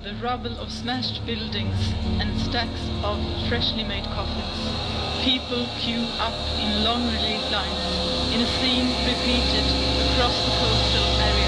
the rubble of smashed buildings and stacks of freshly made coffins. People queue up in long relief lines in a scene repeated across the coastal area